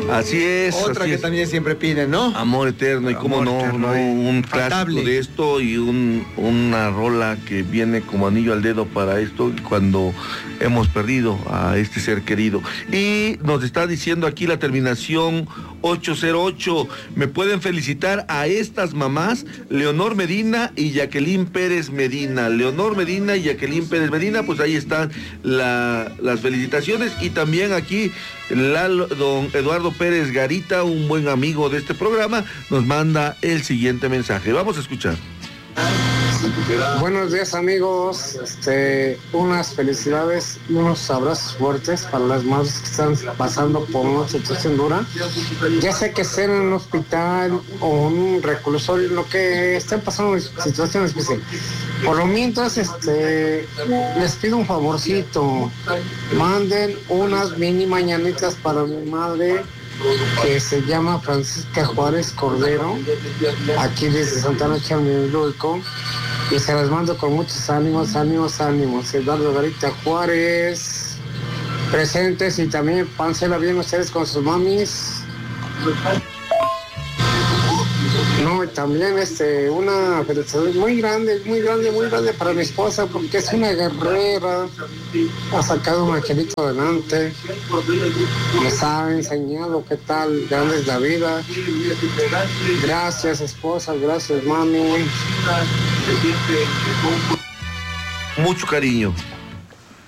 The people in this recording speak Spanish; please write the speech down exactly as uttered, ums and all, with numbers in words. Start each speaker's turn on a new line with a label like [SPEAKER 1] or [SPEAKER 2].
[SPEAKER 1] Así es.
[SPEAKER 2] Otra
[SPEAKER 1] así
[SPEAKER 2] que
[SPEAKER 1] es.
[SPEAKER 2] también siempre piden, ¿no?
[SPEAKER 1] Amor eterno, y cómo no,
[SPEAKER 2] eterno,
[SPEAKER 1] no, un clásico
[SPEAKER 2] infaltable.
[SPEAKER 1] de esto y un, una rola que viene como anillo al dedo para esto cuando hemos perdido a este ser querido. Y nos está diciendo aquí la terminación ocho cero ocho, me pueden felicitar a estas mamás, Leonor Medina y Jacqueline Pérez Medina. Leonor Medina y Jacqueline Pérez Medina, pues ahí están la, las felicitaciones. Y también aquí Lalo, don Eduardo Pérez Garita, un buen amigo de este programa, nos manda el siguiente mensaje. Vamos a escuchar.
[SPEAKER 3] Buenos días, amigos, este, unas felicidades y unos abrazos fuertes para las madres que están pasando por una situación dura, ya sé que estén en un hospital o en un reclusorio, lo que estén pasando en situaciones difíciles. Por lo mientras, este, les pido un favorcito, manden unas mini mañanitas para mi madre, que se llama Francisca Juárez Cordero, aquí desde Santana Chamilulco, y se las mando con muchos ánimos, ánimos, ánimos. Eduardo Garita Juárez, presentes, y también pánsela bien ustedes con sus mamis. No, y también este, una felicitación muy grande, muy grande, muy grande para mi esposa, porque es una guerrera, ha sacado un angelito adelante, les ha enseñado qué tal grande es la vida. Gracias, esposa, gracias, mami.
[SPEAKER 1] Mucho cariño,